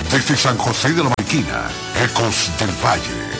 Desde San José de la Mariquina, Ecos del Valle,